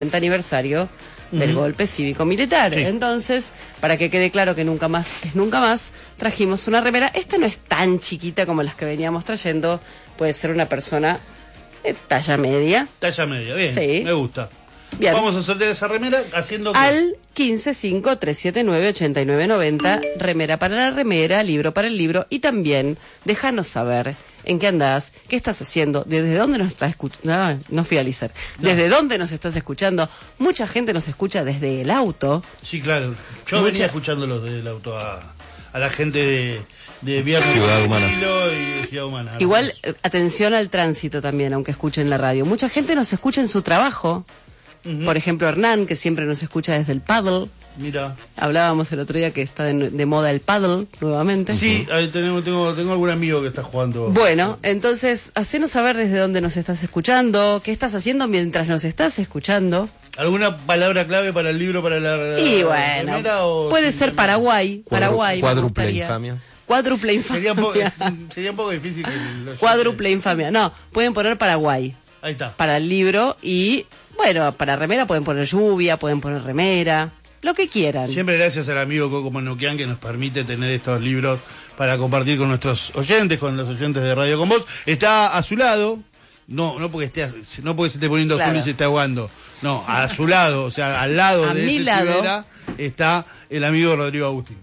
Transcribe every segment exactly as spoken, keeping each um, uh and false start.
aniversario del uh-huh. golpe cívico-militar. Sí. Entonces, para que quede claro que nunca más es nunca más, trajimos una remera. Esta no es tan chiquita como las que veníamos trayendo. Puede ser una persona de talla media. Talla media, bien. Sí. Me gusta. Bien. Vamos a sortear esa remera haciendo... Al quince cinco tres siete nueve ocho nueve nueve cero, remera para la remera, libro para el libro, y también déjanos saber en qué andás, qué estás haciendo, desde dónde nos estás escuchando. No, no fui a Alicer. No. Desde dónde nos estás escuchando. Mucha gente nos escucha desde el auto. Sí, claro. Yo Mucha... venía escuchándolos desde el auto a, a la gente de... de Viernes Ciudad Humana. Y de Ciudad Humana. Igual, atención al tránsito también, aunque escuchen la radio. Mucha gente nos escucha en su trabajo. Uh-huh. Por ejemplo, Hernán, que siempre nos escucha desde el paddle. Mira. Hablábamos el otro día que está de, de moda el paddle nuevamente. Sí, ahí tenemos, tengo, tengo algún amigo que está jugando. Bueno, entonces, hacenos saber desde dónde nos estás escuchando, qué estás haciendo mientras nos estás escuchando. ¿Alguna palabra clave para el libro, para la... Y bueno, primera, o puede ser Paraguay. Paraguay. Cuádruple infamia. Cuádruple infamia. Sería un poco, es, sería un poco difícil que lo Cuádruple infamia. No, pueden poner Paraguay. Ahí está. Para el libro y... Bueno, para remera pueden poner lluvia, pueden poner remera, lo que quieran. Siempre gracias al amigo Coco Manuquian que nos permite tener estos libros para compartir con nuestros oyentes, con los oyentes de Radio Con Vos. Está a su lado, no no porque esté, no porque se esté poniendo claro. azul y se esté ahogando, no, a su lado, o sea, al lado a de mi ese lado Civera está el amigo Rodrigo Agustín.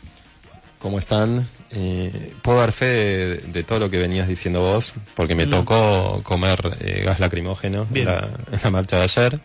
¿Cómo están? Eh, puedo dar fe de, de todo lo que venías diciendo vos, porque me mm. tocó comer eh, gas lacrimógeno en la, en la marcha de ayer.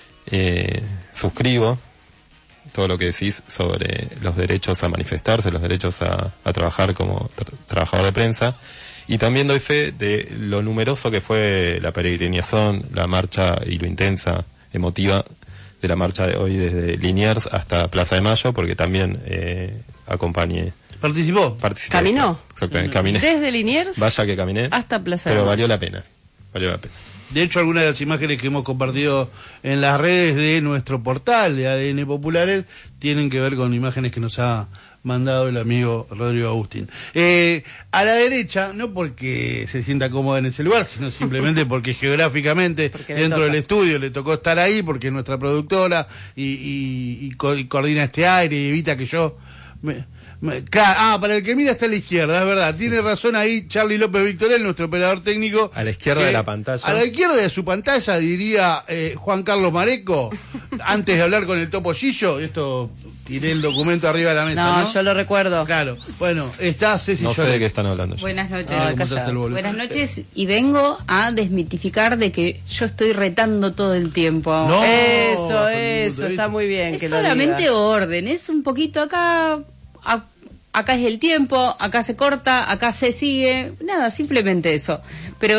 Eh, suscribo todo lo que decís sobre los derechos a manifestarse, los derechos a, a trabajar como tra- trabajador de prensa, y también doy fe de lo numeroso que fue la peregrinación, la marcha y lo intensa, emotiva de la marcha de hoy desde Liniers hasta Plaza de Mayo, porque también eh, acompañé. ¿Participó? Participé. ¿Caminó? Exactamente, caminé. Desde Liniers. Vaya que caminé. Hasta Plaza de Pero Mayo. valió la pena. Valió la pena. De hecho, algunas de las imágenes que hemos compartido en las redes de nuestro portal de A D N Populares tienen que ver con imágenes que nos ha mandado el amigo Rodrigo Agustín. Eh, a la derecha, no porque se sienta cómoda en ese lugar, sino simplemente porque geográficamente porque dentro del estudio le tocó estar ahí, porque es nuestra productora y, y, y, co- y coordina este aire y evita que yo... Me, me, claro, ah, para el que mira está a la izquierda, es verdad, tiene razón ahí Charlie López Victorel, nuestro operador técnico. A la izquierda que, de la pantalla. A la izquierda de su pantalla, diría eh, Juan Carlos Mareco, antes de hablar con el Topo Gillo. Esto, tiré el documento arriba de la mesa, ¿no? No, yo lo recuerdo. Claro, bueno, está Ceci. No sé Lloret. de qué están hablando. Buenas noches. Ah, Buenas noches, y vengo a desmitificar de que yo estoy retando todo el tiempo. No, eso, eso, está muy bien. Es que lo solamente digas. orden, es un poquito acá, a, acá es el tiempo, acá se corta, acá se sigue, nada, simplemente eso. Pero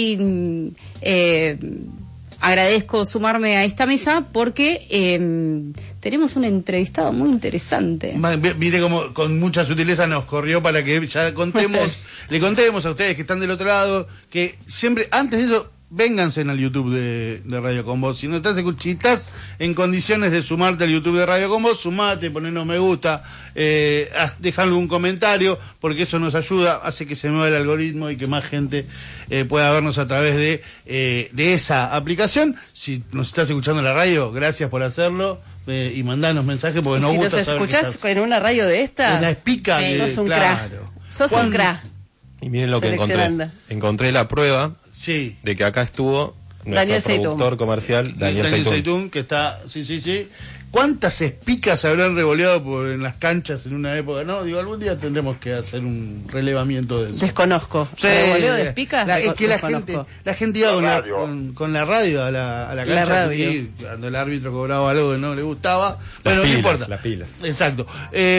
hoy eh, agradezco sumarme a esta mesa porque eh, tenemos un entrevistado muy interesante. Mire como con mucha sutileza nos corrió para que ya contemos, le contemos a ustedes que están del otro lado, que siempre, antes de eso, vénganse al YouTube de, de Radio Con Vos. Si no estás, si estás en condiciones de sumarte al YouTube de Radio Con Vos, sumate, ponernos me gusta, eh, dejar algún comentario, porque eso nos ayuda, hace que se mueva el algoritmo y que más gente eh, pueda vernos a través de, eh, de esa aplicación. Si nos estás escuchando en la radio, gracias por hacerlo. Eh, y mandanos mensajes porque nos si gusta nos saber que escuchás estás en una radio de esta, en la espica sí, de, sos un claro. crack. Sos ¿Cuándo? un crack. Y miren lo que encontré. Seleccionando. Encontré la prueba Sí. de que acá estuvo nuestro Daniel productor Seitún. comercial, Daniel, Daniel Seitún. Seitún, que está, sí, sí, sí. ¿Cuántas espicas se habrán revoleado por, en las canchas en una época? No, digo, algún día tendremos que hacer un relevamiento de eso. Desconozco. Sí, ¿Revoleo de espicas? la- es que la Desconozco. gente, la gente iba con la, con, con la radio a la, a la cancha, La radio. y cuando el árbitro cobraba algo que no le gustaba, pero pilas, no importa. las pilas. Exacto.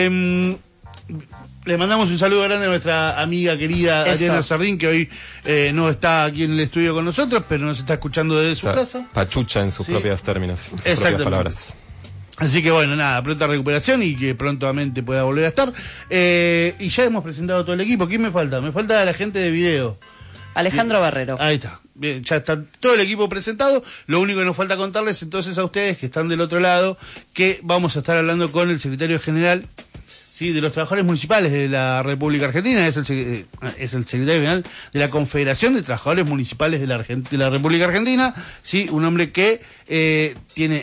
Eh, le mandamos un saludo grande a nuestra amiga querida Eso. Adriana Sardín, que hoy eh, no está aquí en el estudio con nosotros, pero nos está escuchando desde su Está casa. Pachucha en sus Sí. propios términos, sus propias Exactamente. palabras. Así que bueno, nada, pronta recuperación y que prontamente pueda volver a estar. Eh, y ya hemos presentado todo el equipo. ¿Quién me falta? Me falta la gente de video. Alejandro Barrero. Ahí está. Bien, ya está todo el equipo presentado. Lo único que nos falta contarles entonces a ustedes que están del otro lado, que vamos a estar hablando con el secretario general, sí, de los trabajadores municipales de la República Argentina. Es el, sec- es el secretario general de la Confederación de Trabajadores Municipales de la, Argent- de la República Argentina. Sí, un hombre que eh, tiene